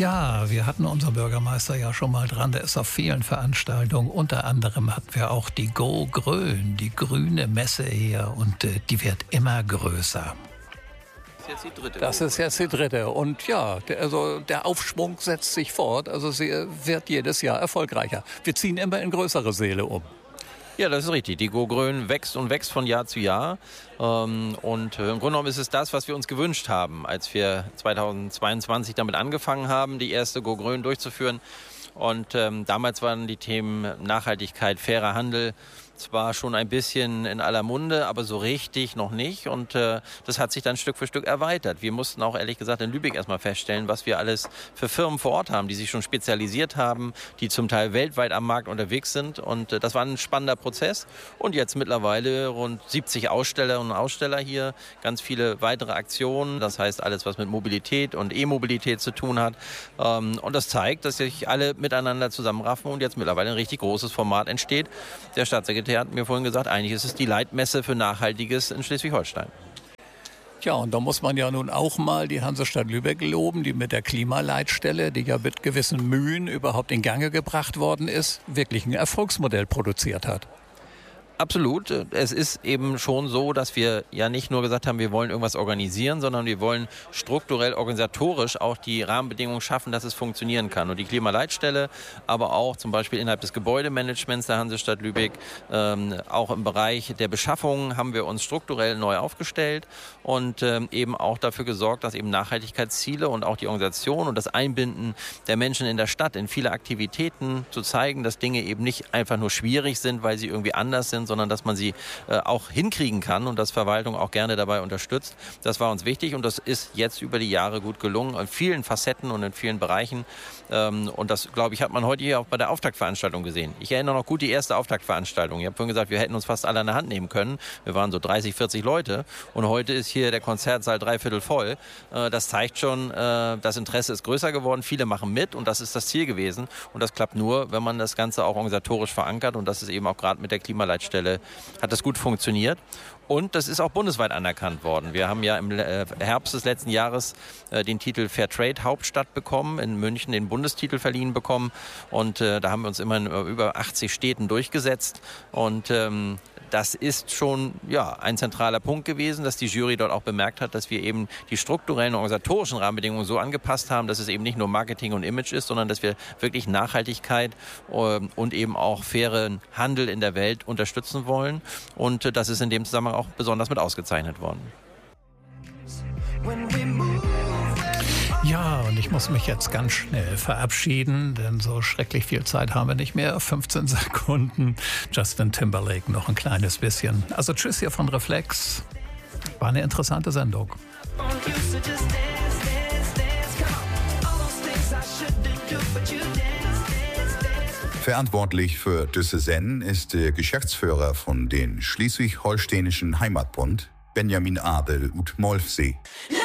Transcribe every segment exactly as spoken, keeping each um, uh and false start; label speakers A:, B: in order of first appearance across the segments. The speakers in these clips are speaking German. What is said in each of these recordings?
A: Ja, wir hatten unseren Bürgermeister ja schon mal dran. Der ist auf vielen Veranstaltungen. Unter anderem hatten wir auch die Go Grön, die grüne Messe hier. Und äh, die wird immer größer.
B: Das ist jetzt die dritte.
A: Das ist jetzt die dritte. Und ja, der, also der Aufschwung setzt sich fort. Also sie wird jedes Jahr erfolgreicher. Wir ziehen immer in größere Säle um.
B: Ja, das ist richtig. Die Go Grön wächst und wächst von Jahr zu Jahr. Und im Grunde genommen ist es das, was wir uns gewünscht haben, als wir zweitausendzweiundzwanzig damit angefangen haben, die erste Go Grön durchzuführen. Und ähm, damals waren die Themen Nachhaltigkeit, fairer Handel zwar schon ein bisschen in aller Munde, aber so richtig noch nicht. Und äh, das hat sich dann Stück für Stück erweitert. Wir mussten auch ehrlich gesagt in Lübeck erstmal feststellen, was wir alles für Firmen vor Ort haben, die sich schon spezialisiert haben, die zum Teil weltweit am Markt unterwegs sind. Und äh, das war ein spannender Prozess. Und jetzt mittlerweile rund siebzig Ausstellerinnen und Aussteller hier, ganz viele weitere Aktionen. Das heißt alles, was mit Mobilität und E-Mobilität zu tun hat. Ähm, und das zeigt, dass sich alle miteinander zusammenraffen und jetzt mittlerweile ein richtig großes Format entsteht. Der Staatssekretär hat mir vorhin gesagt, eigentlich ist es die Leitmesse für Nachhaltiges in Schleswig-Holstein.
A: Ja, und da muss man ja nun auch mal die Hansestadt Lübeck loben, die mit der Klimaleitstelle, die ja mit gewissen Mühen überhaupt in Gange gebracht worden ist, wirklich ein Erfolgsmodell produziert hat.
B: Absolut. Es ist eben schon so, dass wir ja nicht nur gesagt haben, wir wollen irgendwas organisieren, sondern wir wollen strukturell, organisatorisch auch die Rahmenbedingungen schaffen, dass es funktionieren kann. Und die Klimaleitstelle, aber auch zum Beispiel innerhalb des Gebäudemanagements der Hansestadt Lübeck, ähm, auch im Bereich der Beschaffung haben wir uns strukturell neu aufgestellt und ähm, eben auch dafür gesorgt, dass eben Nachhaltigkeitsziele und auch die Organisation und das Einbinden der Menschen in der Stadt in viele Aktivitäten zu zeigen, dass Dinge eben nicht einfach nur schwierig sind, weil sie irgendwie anders sind, sondern dass man sie äh, auch hinkriegen kann und dass Verwaltung auch gerne dabei unterstützt. Das war uns wichtig und das ist jetzt über die Jahre gut gelungen, in vielen Facetten und in vielen Bereichen. Ähm, und das, glaube ich, hat man heute hier auch bei der Auftaktveranstaltung gesehen. Ich erinnere noch gut die erste Auftaktveranstaltung. Ich habe vorhin gesagt, wir hätten uns fast alle an der Hand nehmen können. Wir waren so dreißig, vierzig Leute und heute ist hier der Konzertsaal dreiviertel voll. Äh, das zeigt schon, äh, das Interesse ist größer geworden. Viele machen mit und das ist das Ziel gewesen. Und das klappt nur, wenn man das Ganze auch organisatorisch verankert und das ist eben auch gerade mit der Klimaleitstelle hat das gut funktioniert. Und das ist auch bundesweit anerkannt worden. Wir haben ja im Herbst des letzten Jahres äh, den Titel Fairtrade Hauptstadt bekommen, in München den Bundestitel verliehen bekommen. Und äh, da haben wir uns immer in über achtzig Städten durchgesetzt. Und ähm, das ist schon ja, ein zentraler Punkt gewesen, dass die Jury dort auch bemerkt hat, dass wir eben die strukturellen und organisatorischen Rahmenbedingungen so angepasst haben, dass es eben nicht nur Marketing und Image ist, sondern dass wir wirklich Nachhaltigkeit äh, und eben auch fairen Handel in der Welt unterstützen wollen. Und äh, das ist in dem Zusammenhang auch besonders mit ausgezeichnet worden.
A: Ja, und ich muss mich jetzt ganz schnell verabschieden, denn so schrecklich viel Zeit haben wir nicht mehr. fünfzehn Sekunden. Justin Timberlake noch ein kleines bisschen. Also tschüss hier von Reflex. War eine interessante Sendung.
C: Verantwortlich für diese Sendung ist der Geschäftsführer von den Schleswig-Holsteinischen Heimatbund, Benjamin Adel ut Molfsee.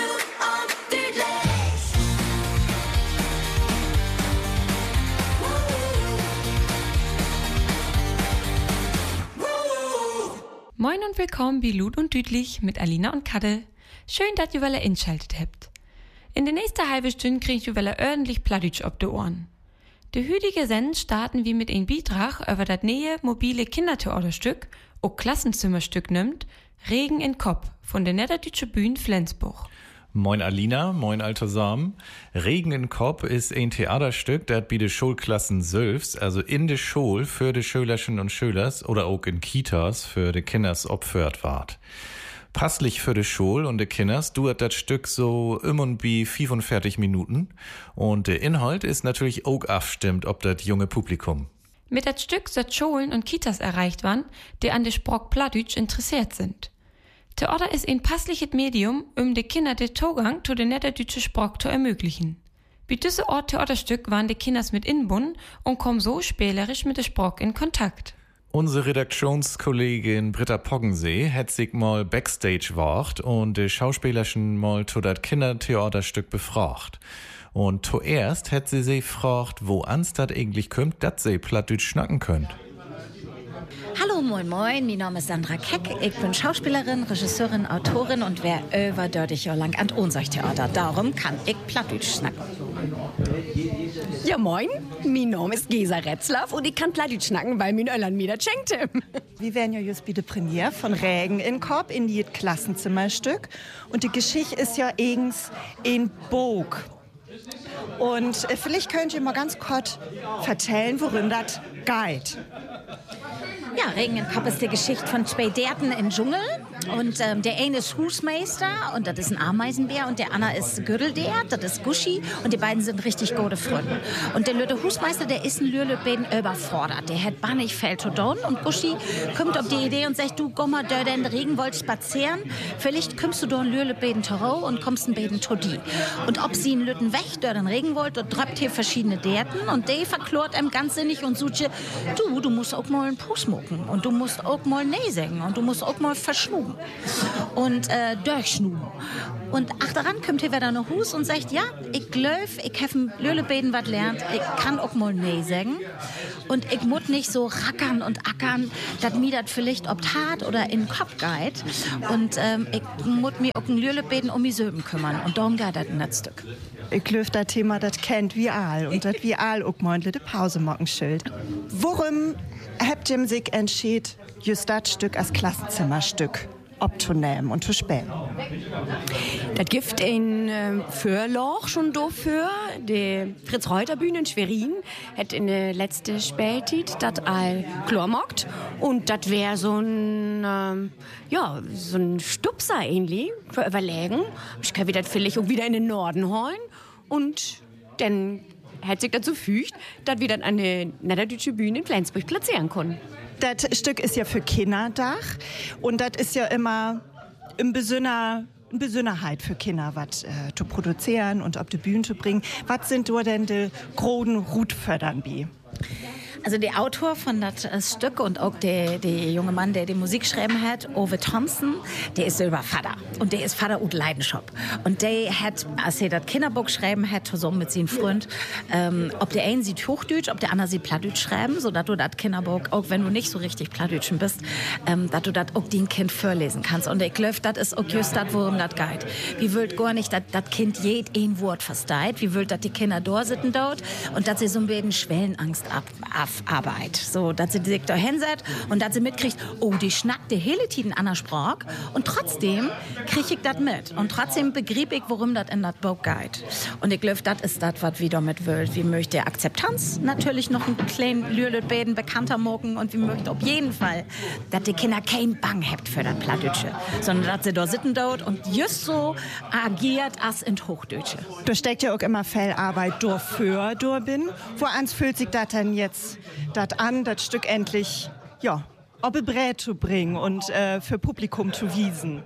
D: Moin und willkommen bei Lut und Düdlich mit Alina und Kadel. Schön, dass ihr wieder einschaltet habt. In der nächsten halben Stunde kriegt ihr wieder ordentlich Plattdeutsch auf die Ohren. Die heutige Sendung starten wir mit einem Beitrag über das neue mobile Kindertheaterstück, auch Klassenzimmerstück nimmt, Regen in Kopf von der Niederdeutsche Bühne Flensburg.
E: Moin Alina, moin alter Sam. Regen in Kopf ist ein Theaterstück, das bei den Schulklassen Sölfs, also in der Schule für die Schülerchen und Schülers oder auch in Kitas für die Kinders opfert ward. Passlich für die Schule und die Kinders dauert das Stück so immer wie fünfundvierzig Minuten und der Inhalt ist natürlich auch abstimmt ob das junge Publikum.
D: Mit das Stück soll Schulen und Kitas erreicht werden, die an der Sprach Plattdeutsch interessiert sind. Theater ist ein passliches Medium, um den Kindern den Zugang zu der niederdeutsche Sprache zu ermöglichen. Bei diesem Art Theaterstück waren die Kinders mit inbunden und kommen so spielerisch mit der Sprache in Kontakt.
E: Unsere Redaktionskollegin Britta Poggensee hat sich mal Backstage wart und die Schauspielerchen mal zu das Kindertheaterstück befragt. Und zuerst hat sie sie gefragt, wo ans das eigentlich kommt, dass sie Plattdeutsch schnacken könnt.
F: Hallo Jo, moin moin, mein Name ist Sandra Keck. Ich bin Schauspielerin, Regisseurin, Autorin und wär über dreißig Jahre lang an Ohnsorg-Theater. Darum kann ich Plattdeutsch schnacken.
G: Ja moin, mein Name ist Gesa Retzlaff und ich kann Plattdeutsch schnacken, weil mein Öllern mir das schenkte.
H: Wir wären ja just bei der Premiere von Regen in Korb in die Klassenzimmerstück. Und die Geschichte ist ja eigens in Bog. Und äh, vielleicht könnt ihr mal ganz kurz erzählen, worin das geht.
F: Ja, Regen in Kopf ist die Geschichte von zwei Därten im Dschungel. Und ähm, der eine ist Husmeister und das ist ein Ameisenbär und der andere ist Gürdeldert, das ist Guschi und die beiden sind richtig gute Freunde. Und der Lütte Husmeister, der ist ein Lütte überfordert. Der hat bannig fällt zu tun und Guschi kommt auf die Idee und sagt, du komm mal da in den Regen wollt spazieren, vielleicht kommst du da ein Lütte beten Tarot und kommst ein beten Todi. Und ob sie einen Lütten weg da den Regen wollt und droppt hier verschiedene Därten und der verklort einem ganz sinnig und sucht ihr, du, du musst auch mal einen Puss mucken und du musst auch mal Nee sagen und du musst auch mal verschnuben. Und äh, durchschnuben. Und achteran kommt hier wieder noch Hus und sagt, ja, ich glaub, ich habe im Lüllebeten was lernt, ich kann auch mal Nee sagen. Und ich muss nicht so rackern und ackern, dass mir das vielleicht ob hart oder in den Kopf geht. Und ähm, ich muss mich auch in Lüllebeten um mich selber kümmern. Und darum geht das in das Stück.
H: Ich glaube, das Thema, das kennt wir all. Und das wir all auch mal eine Pause machen schild. Worum habt ihr sich entschieden, just das Stück als Klassenzimmerstück abzunehmen und zu spielen?
G: Das gibt ein äh, Förloch schon dafür. Die Fritz-Reuter-Bühne in Schwerin hat in der letzten Spätzeit das all klarmockt. Und das wäre so ein, ähm, ja, so ein Stupser ähnlich für überlegen. Ich kann wieder vielleicht auch wieder in den Norden holen. Und dann hat sich dazu fügt, dass wir dann an der Niederdeutsche Bühne in Flensburg platzieren können.
H: Das Stück ist ja für Kinderdach und das ist ja immer im Besonner, eine Besonderheit für Kinder, was äh, zu produzieren und auf die Bühne zu bringen. Was sind da denn die großen Rutfördern bi?
F: Also der Autor von das äh, Stück und auch der, der junge Mann, der die Musik geschrieben hat, Ove Thompson, der ist selber Vater. Und der ist Vater und Leidenschaft. Und der hat, als er das Kinderbuch geschrieben hat, zusammen mit seinem Freund, ähm, ob der eine sieht Hochdeutsch, ob der andere sieht Plattdeutsch schreiben, sodass du das Kinderbuch, auch wenn du nicht so richtig Plattdeutschen bist, ähm, dass du das auch dem Kind vorlesen kannst. Und ich glaube, das ist auch just das, worum das geht. Wie wollt gar nicht, dass das Kind jed ein Wort versteht. Wie wollt, dass die Kinder da sitzen dort und dass sie so ein bisschen Schwellenangst ab, ab Arbeit. So, dass sie sich da hinsetzt und dass sie mitkriegt, oh, die schnackt die hele Tiden an der Sprache und trotzdem kriege ich das mit und trotzdem begrieb ich, worum das in das Buch geht. Und ich glaube, das ist das, was wir damit wollen. Wir möchten Akzeptanz natürlich noch einen kleinen Lürletbäden bekannter machen und wir möchten auf jeden Fall, dass die Kinder kein Bang habt für das Plattdeutsche, sondern dass sie da sitzen dort und just so agiert als in Hochdeutsche.
H: Da steckt ja auch immer viel Arbeit durch für durch bin. Woans fühlt sich das denn jetzt das an, das Stück endlich, ja, auf die Brät zu bringen und äh, für Publikum zu wiesen?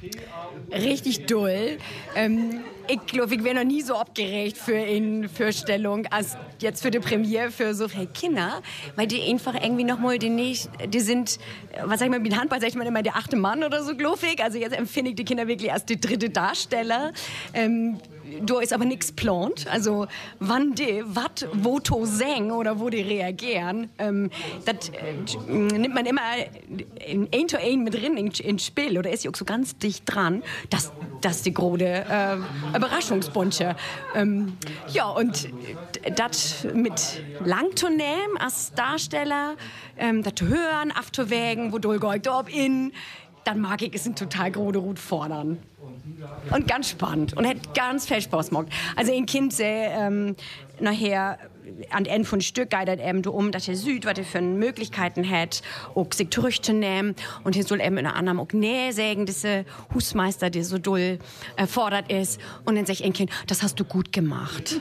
G: Richtig doll. Ähm, ich glaube, ich wäre noch nie so aufgeregt für eine Vorstellung als jetzt für die Premiere für so viele Kinder, weil die einfach irgendwie noch mal die nicht, die sind, was sag ich mal, mit Handball sag ich mal immer der achte Mann oder so, glaube ich. Also jetzt empfinde ich die Kinder wirklich als die dritte Darsteller. Ähm, Da ist aber nichts geplant. Also, wann die, was, wo to singen oder wo die reagieren, ähm, das äh, nimmt man immer in ein to ein mit drin ins in Spiel oder ist ja auch so ganz dicht dran. Das, das ist die große äh, Überraschungsbunche. Ähm, ja, und das mit lang zu nehmen als Darsteller, ähm, das zu hören, abzuwägen, wo du gehst, ob in, dann mag ich es in total große Rut fordern. Und ganz spannend und hat ganz viel Spaß gemacht. Also ein Kind sehr ähm, nachher an Ende von Stück geht es eben um, dass er sieht, was er für Möglichkeiten hat, auch sich zurückzunehmen. Und er soll eben in anderem auch Nähe sagen, dieser Husmeister, der so doll erfordert ist. Und dann sagt ein Kind, das hast du gut gemacht.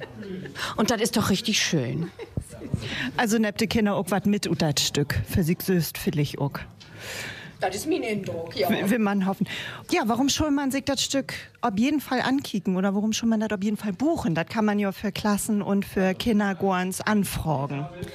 G: Und das ist doch richtig schön.
H: Also nehmt die Kinder auch was mit und das Stück. Für sich selbst vielleicht auch.
G: Das ist mein Eindruck, ja.
H: Will man hoffen. Ja, warum soll man sich das Stück auf jeden Fall ankicken oder warum soll man das auf jeden Fall buchen? Das kann man ja für Klassen und für Kindergorns anfragen.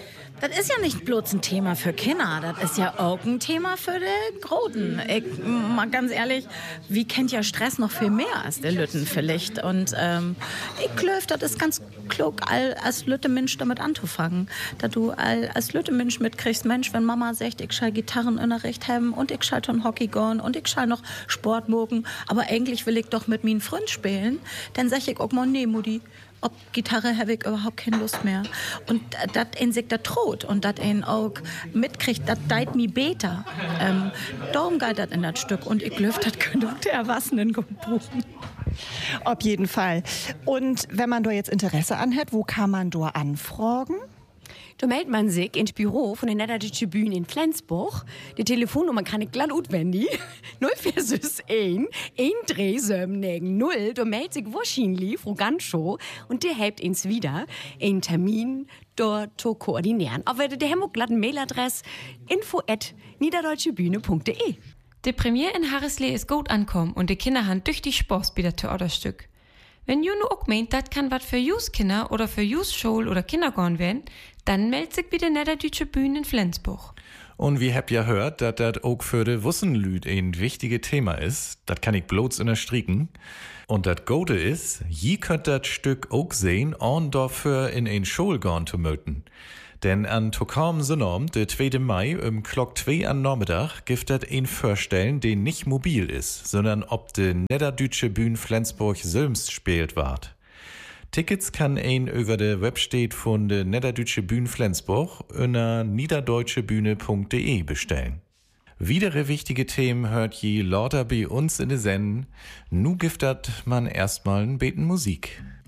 F: Das ist ja nicht bloß ein Thema für Kinder, das ist ja auch ein Thema für die Groten. Ich, mal ganz ehrlich, wie kennt ja Stress noch viel mehr als der Lütten vielleicht? Und ähm, ich glaube, das ist ganz klug, all, als Lütte-Mensch damit anzufangen. Dass du all, als Lütte-Mensch mitkriegst, Mensch, wenn Mama sagt, ich soll Gitarrenunterricht haben und ich soll schon Hockey gehen und ich soll noch Sport mogen, aber eigentlich will ich doch mit meinen Freunden spielen, dann sag ich auch mal, nee, Mutti, ob Gitarre habe ich überhaupt keine Lust mehr. Und das ein sich da droht und das ein auch mitkriegt, das deit mi beter. Ähm, darum geht das in das Stück. Und ich glaube, das können auch die Erwachsenen gut brauchen.
H: Auf jeden Fall. Und wenn man da jetzt Interesse anhat, wo kann man da anfragen?
G: Da meldet man sich ins Büro von der Niederdeutsche Bühne in Flensburg. Die Telefonnummer kann ich glatt auswendig. null vier eins eins drei sieben neun null. Da meldet sich wahrscheinlich Frau Ganschow und der hebt uns wieder einen Termin dort zu koordinieren. Aber der haben auch glatt eine Mailadresse info at niederdeutsche-bühne punkt de.
D: Die Premiere in Harrislee ist gut ankommen und die Kinder haben tüchtig Spaß wieder zu Orderstück. Wenn ihr nu auch meint, das kann was für Jus-Kinder oder für Jus-Schule oder Kindergarten werden, dann meldet sich bitte Niederdeutsche Bühne in Flensburg.
E: Und wie habt ihr gehört, dass das auch für die Wussenlüd ein wichtiges Thema ist, das kann ich bloß unterstrichen. Und das Gute ist, je könnt das Stück auch sehen, und dafür in ein Schule gehen zu möten. Denn an Tokam Synom, der zweiten Mai, um Klock zwei an Nachmittag, gibt das ein Vorstellen, den nicht mobil ist, sondern ob de Niederdeutsche Bühne Flensburg selbst spielt ward. Tickets kann ein über der Website von der Niederdeutsche Bühne Flensburg unter niederdeutsche-bühne punkt de bestellen. Weitere wichtige Themen hört je lauter bei uns in der Sendung. Nu giftet man erstmal ein Beten Musik.